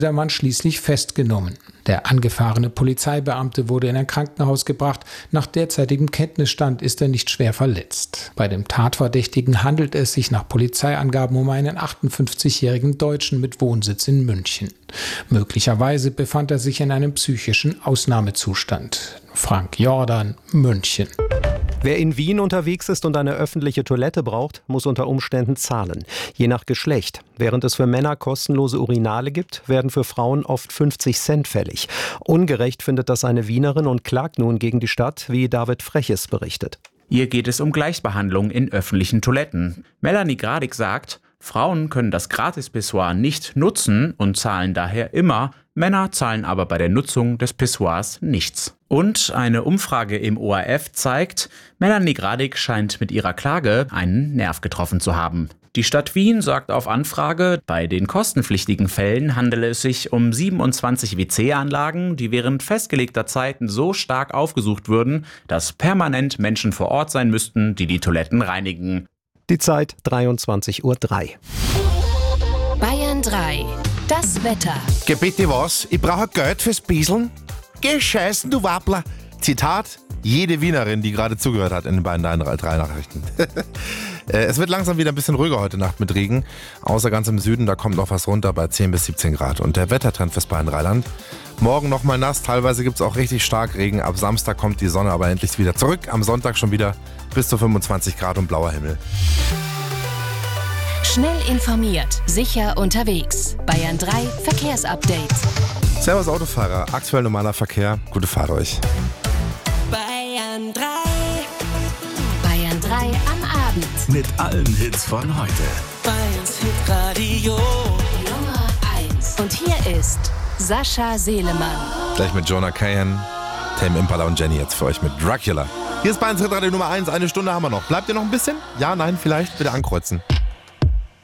der Mann schließlich festgenommen. Der angefahrene Polizeibeamte wurde in ein Krankenhaus gebracht. Nach derzeitigem Kenntnisstand ist er nicht schwer verletzt. Bei dem Tatverdächtigen handelt es sich nach Polizeiangaben um einen 58-jährigen Deutschen mit Wohnsitz in München. Möglicherweise befand er sich in einem psychischen Ausnahmezustand. Frank Jordan, München. Wer in Wien unterwegs ist und eine öffentliche Toilette braucht, muss unter Umständen zahlen. Je nach Geschlecht. Während es für Männer kostenlose Urinale gibt, werden für Frauen oft 50 Cent fällig. Ungerecht findet das eine Wienerin und klagt nun gegen die Stadt, wie David Freches berichtet. Ihr geht es um Gleichbehandlung in öffentlichen Toiletten. Melanie Gradig sagt, Frauen können das Gratis-Pissoir nicht nutzen und zahlen daher immer, Männer zahlen aber bei der Nutzung des Pissoirs nichts. Und eine Umfrage im ORF zeigt, Melanie Gradig scheint mit ihrer Klage einen Nerv getroffen zu haben. Die Stadt Wien sagt auf Anfrage, bei den kostenpflichtigen Fällen handele es sich um 27 WC-Anlagen, die während festgelegter Zeiten so stark aufgesucht würden, dass permanent Menschen vor Ort sein müssten, die die Toiletten reinigen. Die Zeit 23:03 Uhr. Bayern 3. Das Wetter. Geh bitte was? Ich brauche Geld fürs Bieseln. Geh scheißen, du Wappler. Zitat, jede Wienerin, die gerade zugehört hat in den beiden 3 Nachrichten. Es wird langsam wieder ein bisschen ruhiger heute Nacht mit Regen. Außer ganz im Süden, da kommt noch was runter bei 10 bis 17 Grad. Und der Wettertrend fürs Bayern-Rheinland. Morgen nochmal nass, teilweise gibt es auch richtig stark Regen. Ab Samstag kommt die Sonne aber endlich wieder zurück. Am Sonntag schon wieder bis zu 25 Grad und blauer Himmel. Schnell informiert, sicher unterwegs. Bayern 3 Verkehrsupdate. Servus Autofahrer, aktuell normaler Verkehr. Gute Fahrt euch. Bayern 3. Bayern 3 am Abend. Mit allen Hits von heute. Bayerns Hitradio Nummer 1. Und hier ist Sascha Selemann. Gleich mit Jonah Cahan, Tame Impala und Jenny jetzt für euch mit Dracula. Hier ist Bayerns Hitradio Nummer 1. Eine Stunde haben wir noch. Bleibt ihr noch ein bisschen? Ja, nein, vielleicht? Bitte ankreuzen.